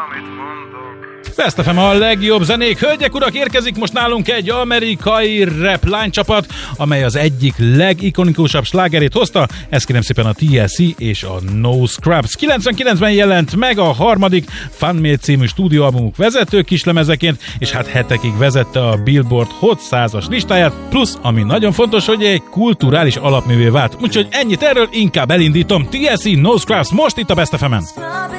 Best FM a legjobb zenék. Hölgyek, urak, érkezik most nálunk egy amerikai rap lánycsapat, amely az egyik legikonikusabb slágerét hozta. Ez kérem szépen a TLC és a No Scrubs. 99-ben jelent meg a harmadik Fun Made című stúdióalbumuk vezető kislemezeként, és hát hetekig vezette a Billboard Hot 100-as listáját, plusz, ami nagyon fontos, hogy egy kulturális alapművé vált. Úgyhogy ennyit erről, inkább elindítom. TLC, No Scrubs, most itt a Best FM-en.